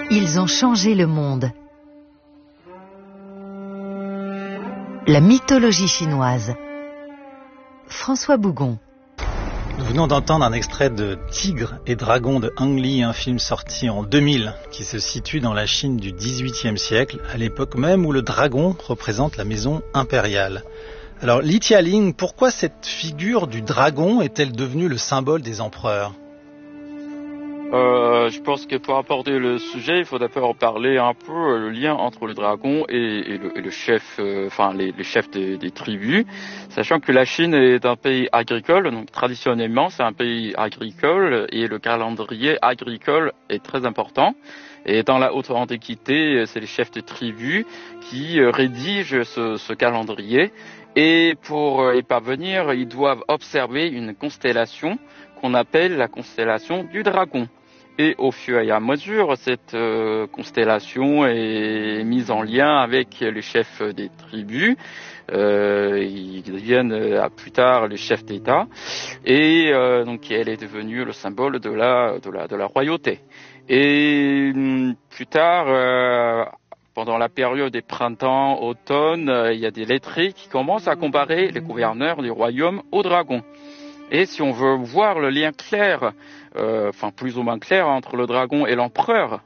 Ils ont changé le monde. La mythologie chinoise. François Bougon. Nous venons d'entendre un extrait de Tigre et Dragon de Ang Lee, un film sorti en 2000 qui se situe dans la Chine du XVIIIe siècle, à l'époque même où le dragon représente la maison impériale. Alors Li Tialing, pourquoi cette figure du dragon est-elle devenue le symbole des empereurs ? Je pense que pour aborder le sujet, il faut d'abord parler un peu le lien entre le dragon et le chef, les chefs des tribus, sachant que la Chine est un pays agricole, donc traditionnellement c'est un pays agricole et le calendrier agricole est très important. Et dans la haute antiquité, c'est les chefs de tribus qui rédigent ce calendrier. Et pour y parvenir, ils doivent observer une constellation qu'on appelle la constellation du dragon. Et au fur et à mesure, cette constellation est mise en lien avec les chefs des tribus. Ils deviennent plus tard les chefs d'État. Et donc elle est devenue le symbole de la royauté. Et plus tard, pendant la période des printemps, automne, il y a des lettrés qui commencent à comparer les gouverneurs du royaume aux dragons. Et si on veut voir le lien clair, plus ou moins clair entre le dragon et l'empereur,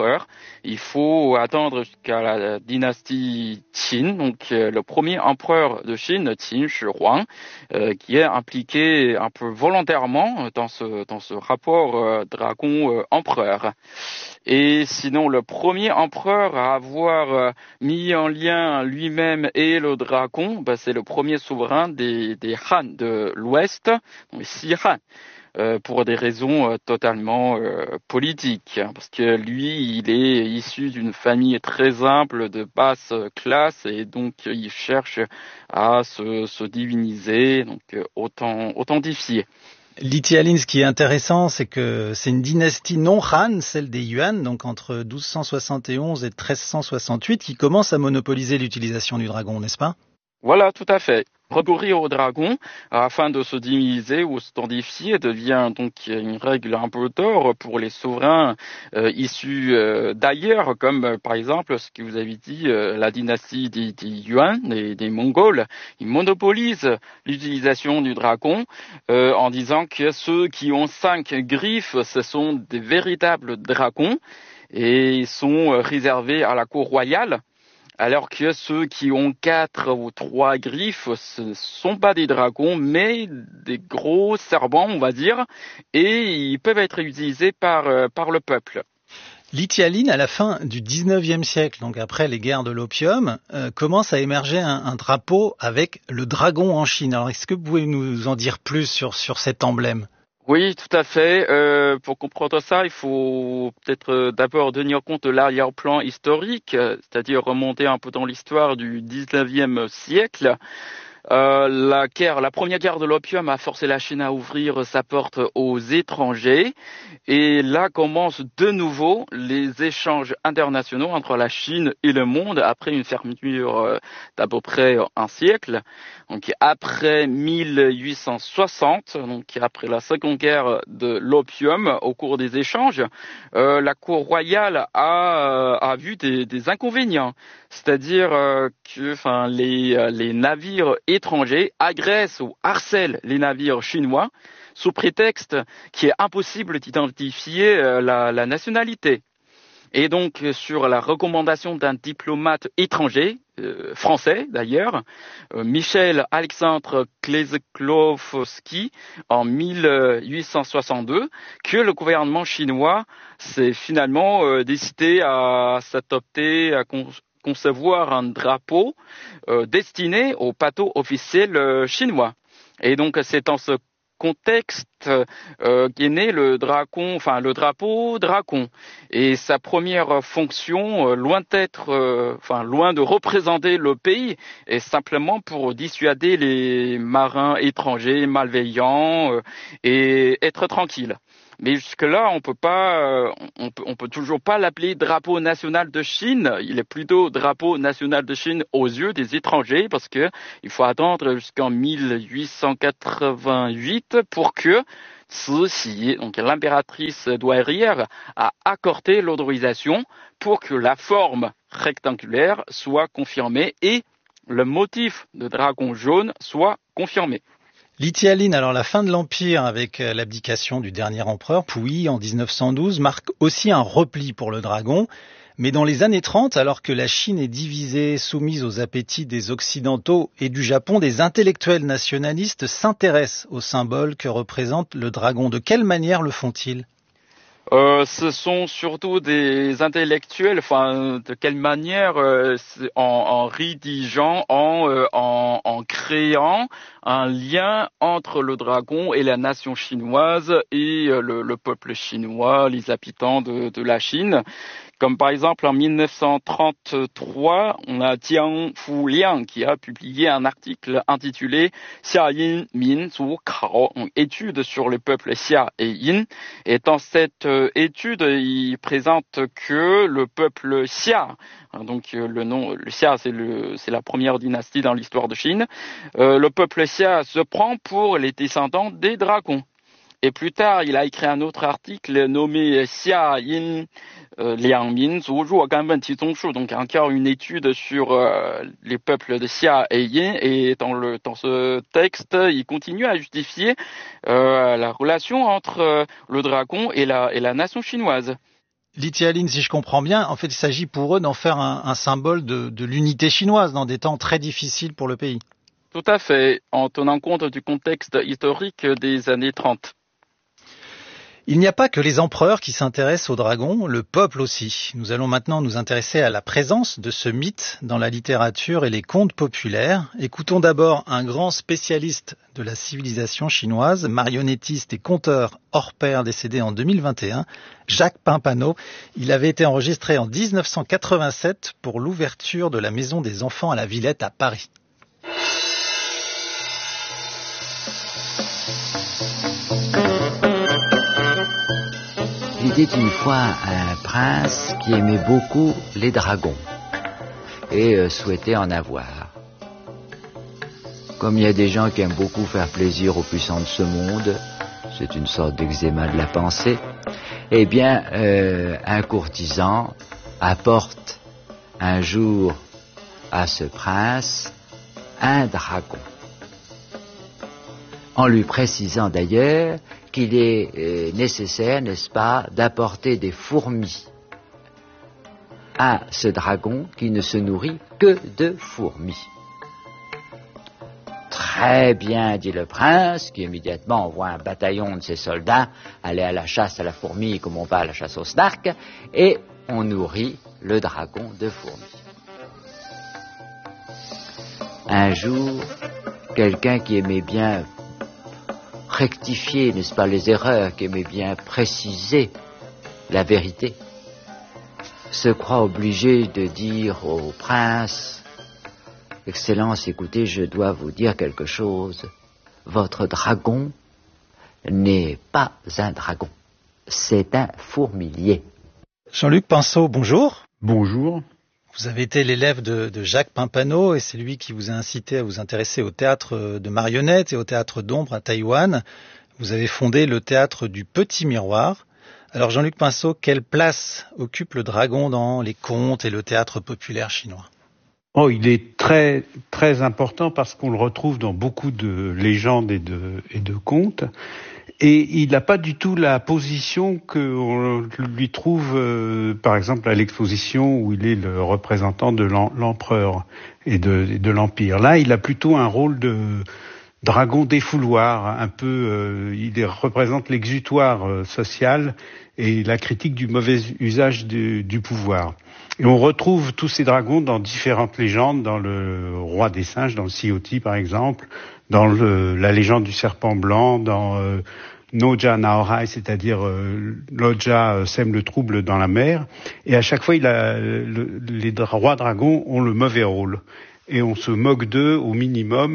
il faut attendre jusqu'à la dynastie Qin, donc le premier empereur de Chine, Qin Shi Huang, qui est impliqué un peu volontairement dans ce rapport dragon-empereur. Et sinon, le premier empereur à avoir mis en lien lui-même et le dragon, c'est le premier souverain des Han de l'Ouest, donc Xi Han. Pour des raisons totalement politiques, parce que lui, il est issu d'une famille très humble de basse classe et donc il cherche à se diviniser, donc authentifier. Li Tialing, ce qui est intéressant, c'est que c'est une dynastie non Han, celle des Yuan, donc entre 1271 et 1368, qui commence à monopoliser l'utilisation du dragon, n'est-ce pas ? Voilà, tout à fait. Recourir au dragon afin de se diviniser ou se identifier devient donc une règle un peu d'or pour les souverains issus d'ailleurs, comme par exemple ce que vous avez dit, la dynastie des Yuan, des Mongols. Ils monopolisent l'utilisation du dragon en disant que ceux qui ont 5 griffes, ce sont des véritables dragons et ils sont réservés à la cour royale. Alors que ceux qui ont 4 ou 3 griffes, ce ne sont pas des dragons, mais des gros serpents, on va dire, et ils peuvent être utilisés par le peuple. Li Tialing, à la fin du 19e siècle, donc après les guerres de l'opium, commence à émerger un drapeau avec le dragon en Chine. Alors, est-ce que vous pouvez nous en dire plus sur cet emblème ? Oui, tout à fait. Pour comprendre ça, il faut peut-être d'abord tenir compte de l'arrière-plan historique, c'est-à-dire remonter un peu dans l'histoire du 19e siècle. La première guerre de l'opium a forcé la Chine à ouvrir sa porte aux étrangers et là commencent de nouveau les échanges internationaux entre la Chine et le monde après une fermeture d'à peu près un siècle. Donc après 1860, donc après la seconde guerre de l'opium, au cours des échanges, la cour royale a vu des inconvénients, c'est-à-dire que les navires étrangers agressent ou harcèlent les navires chinois sous prétexte qu'il est impossible d'identifier la nationalité. Et donc, sur la recommandation d'un diplomate étranger, français d'ailleurs, Michel Alexandre Kleczkowski, en 1862, que le gouvernement chinois s'est finalement décidé à s'adopter, à concevoir un drapeau destiné au bateau officiel chinois. Et donc, c'est dans ce contexte qu'est né le drapeau dragon. Et sa première fonction, loin de représenter le pays, est simplement pour dissuader les marins étrangers malveillants et être tranquille. Mais jusque-là, on peut toujours pas l'appeler drapeau national de Chine. Il est plutôt drapeau national de Chine aux yeux des étrangers parce que il faut attendre jusqu'en 1888 pour que Cixi, donc l'impératrice douairière, a accordé l'autorisation pour que la forme rectangulaire soit confirmée et le motif de dragon jaune soit confirmé. Li Tianlin, alors la fin de l'Empire avec l'abdication du dernier empereur, Puyi, en 1912, marque aussi un repli pour le dragon. Mais dans les années 30, alors que la Chine est divisée, soumise aux appétits des Occidentaux et du Japon, des intellectuels nationalistes s'intéressent au symbole que représente le dragon. De quelle manière le font-ils ? Ce sont surtout des intellectuels, de quelle manière, en rédigeant, en créant un lien entre le dragon et la nation chinoise et le peuple chinois, les habitants de la Chine. Comme par exemple en 1933, on a Jiang Fuliang qui a publié un article intitulé Xia Yin Min Zu Kao, étude sur le peuple Xia et Yin. Et dans cette étude, il présente que le peuple Xia, donc le Xia c'est la première dynastie dans l'histoire de Chine, le peuple Xia se prend pour les descendants des dragons. Et plus tard, il a écrit un autre article nommé Xia Yin Liang Min Zu Ruo Gan Wen Qi Zong Shu, donc encore une étude sur les peuples de Xia et Yin. Et dans ce texte, il continue à justifier la relation entre le dragon et la nation chinoise. Li Tianlin, si je comprends bien, en fait, il s'agit pour eux d'en faire un symbole de l'unité chinoise dans des temps très difficiles pour le pays. Tout à fait, en tenant compte du contexte historique des années 30. Il n'y a pas que les empereurs qui s'intéressent au dragon, le peuple aussi. Nous allons maintenant nous intéresser à la présence de ce mythe dans la littérature et les contes populaires. Écoutons d'abord un grand spécialiste de la civilisation chinoise, marionnettiste et conteur hors pair décédé en 2021, Jacques Pampano. Il avait été enregistré en 1987 pour l'ouverture de la Maison des Enfants à la Villette à Paris. Il était une fois un prince qui aimait beaucoup les dragons et souhaitait en avoir. Comme il y a des gens qui aiment beaucoup faire plaisir aux puissants de ce monde, c'est une sorte d'eczéma de la pensée, eh bien, un courtisan apporte un jour à ce prince un dragon, en lui précisant d'ailleurs qu'il est nécessaire, n'est-ce pas, d'apporter des fourmis à ce dragon qui ne se nourrit que de fourmis. Très bien, dit le prince, qui immédiatement envoie un bataillon de ses soldats aller à la chasse à la fourmi comme on va à la chasse au snark, et on nourrit le dragon de fourmis. Un jour, quelqu'un qui aimait bien rectifier, n'est-ce pas, les erreurs, qui aimait bien préciser la vérité, se croit obligé de dire au prince: Excellence, écoutez, je dois vous dire quelque chose. Votre dragon n'est pas un dragon, c'est un fourmilier. Jean-Luc Pinceau, bonjour. Bonjour. Vous avez été l'élève de Jacques Pampano et c'est lui qui vous a incité à vous intéresser au théâtre de marionnettes et au théâtre d'ombre à Taïwan. Vous avez fondé le théâtre du Petit Miroir. Alors Jean-Luc Pinceau, quelle place occupe le dragon dans les contes et le théâtre populaire chinois ? Oh, il est très très important parce qu'on le retrouve dans beaucoup de légendes et de contes. Et il n'a pas du tout la position qu'on lui trouve, par exemple, à l'exposition où il est le représentant de l'empereur et de l'Empire. Là, il a plutôt un rôle de dragon défouloir, un peu. Il représente l'exutoire social et la critique du mauvais usage du pouvoir. Et on retrouve tous ces dragons dans différentes légendes, dans le roi des singes, dans le Cioti par exemple, dans la légende du serpent blanc, dans Noja Naorai, c'est-à-dire Loja sème le trouble dans la mer. Et à chaque fois, les rois dragons ont le mauvais rôle. Et on se moque d'eux au minimum.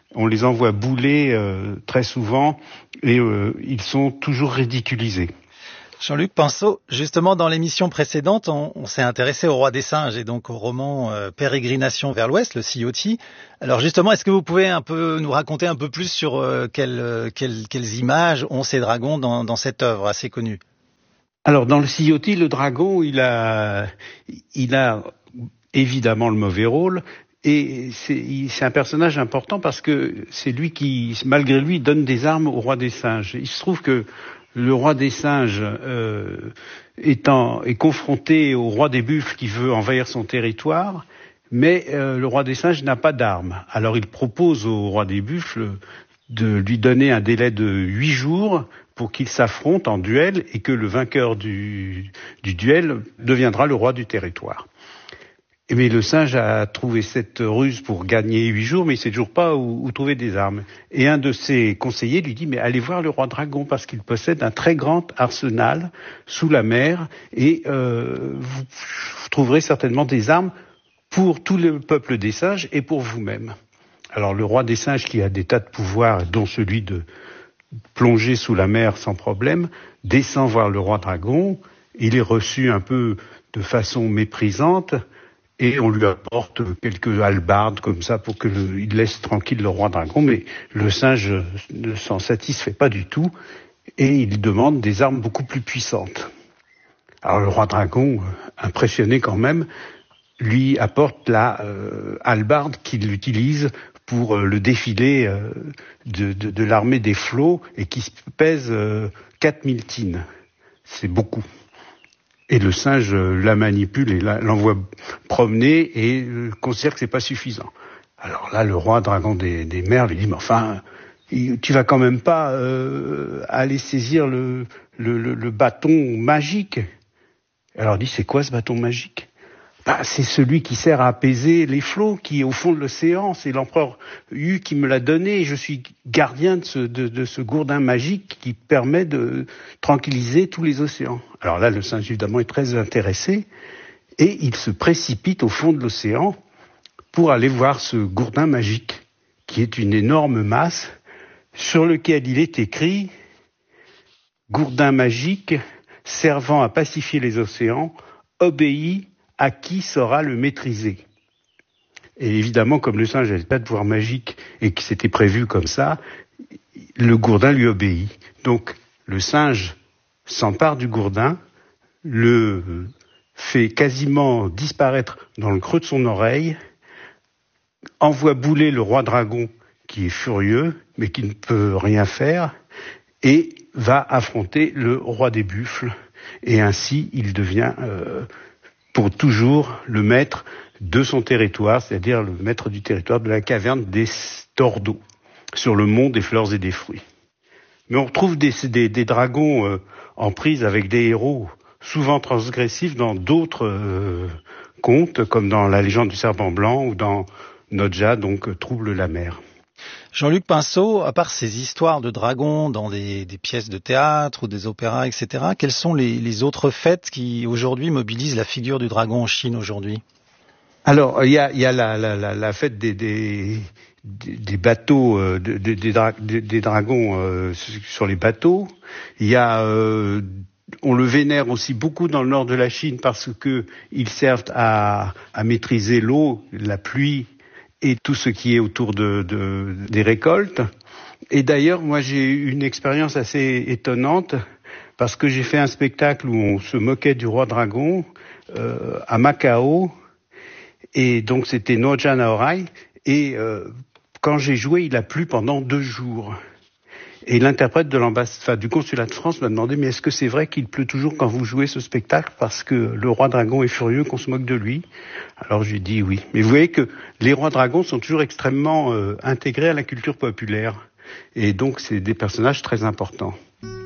On les envoie bouler très souvent et ils sont toujours ridiculisés. Jean-Luc Pinceau, justement dans l'émission précédente, on s'est intéressé au roi des singes et donc au roman Pérégrination vers l'Ouest, le Sea Otter. Alors justement, est-ce que vous pouvez un peu nous raconter un peu plus sur quelles images ont ces dragons dans cette œuvre assez connue? Alors dans le Sea Otter, le dragon, il a évidemment le mauvais rôle. Et c'est un personnage important parce que c'est lui qui, malgré lui, donne des armes au roi des singes. Il se trouve que le roi des singes est confronté au roi des buffles qui veut envahir son territoire, mais le roi des singes n'a pas d'armes. Alors il propose au roi des buffles de lui donner un délai de 8 jours pour qu'il s'affronte en duel et que le vainqueur du duel deviendra le roi du territoire. Mais le singe a trouvé cette ruse pour gagner 8 jours, mais il sait toujours pas où trouver des armes. Et un de ses conseillers lui dit, mais allez voir le roi dragon, parce qu'il possède un très grand arsenal sous la mer, et vous trouverez certainement des armes pour tout le peuple des singes et pour vous-même. Alors le roi des singes, qui a des tas de pouvoirs, dont celui de plonger sous la mer sans problème, descend voir le roi dragon. Il est reçu un peu de façon méprisante, et on lui apporte quelques hallebardes comme ça pour qu'il laisse tranquille le roi dragon, mais le singe ne s'en satisfait pas du tout et il demande des armes beaucoup plus puissantes. Alors le roi dragon, impressionné quand même, lui apporte la hallebarde qu'il utilise pour le défilé de l'armée des flots et qui pèse 4000 tines. C'est beaucoup. Et le singe la manipule et l'envoie promener et considère que c'est pas suffisant. Alors là, le roi dragon des mers lui dit, mais enfin, tu vas quand même pas aller saisir le bâton magique. Alors il dit, c'est quoi ce bâton magique? C'est celui qui sert à apaiser les flots, qui est au fond de l'océan. C'est l'empereur Yu qui me l'a donné. Je suis gardien de ce gourdin magique qui permet de tranquilliser tous les océans. Alors là, le singe, évidemment, est très intéressé et il se précipite au fond de l'océan pour aller voir ce gourdin magique, qui est une énorme masse sur lequel il est écrit « Gourdin magique, servant à pacifier les océans, obéit à qui saura le maîtriser ». Et évidemment, comme le singe n'avait pas de pouvoir magique et que c'était prévu comme ça, le gourdin lui obéit. Donc le singe s'empare du gourdin, le fait quasiment disparaître dans le creux de son oreille, envoie bouler le roi dragon qui est furieux mais qui ne peut rien faire et va affronter le roi des buffles. Et ainsi il devient pour toujours le maître de son territoire, c'est-à-dire le maître du territoire de la caverne des Tordos, sur le mont des fleurs et des fruits. Mais on retrouve des dragons en prise avec des héros souvent transgressifs dans d'autres contes, comme dans la légende du serpent blanc ou dans Nodja, donc Trouble la mer. Jean-Luc Pinceau, à part ces histoires de dragons dans des pièces de théâtre ou des opéras, etc., quelles sont les autres fêtes qui aujourd'hui mobilisent la figure du dragon en Chine aujourd'hui? Alors, il y a la fête des bateaux, des dragons sur les bateaux. Il y a, on le vénère aussi beaucoup dans le nord de la Chine parce que ils servent à maîtriser l'eau, la pluie et tout ce qui est autour des récoltes. Et d'ailleurs, moi, j'ai eu une expérience assez étonnante parce que j'ai fait un spectacle où on se moquait du roi dragon à Macao. Et donc, c'était Nodja Naorai. Et quand j'ai joué, il a plu pendant 2 jours. Et l'interprète de du consulat de France m'a demandé, mais est-ce que c'est vrai qu'il pleut toujours quand vous jouez ce spectacle parce que le roi dragon est furieux qu'on se moque de lui? Alors j'ai dit oui. Mais vous voyez que les rois dragons sont toujours extrêmement intégrés à la culture populaire. Et donc c'est des personnages très importants.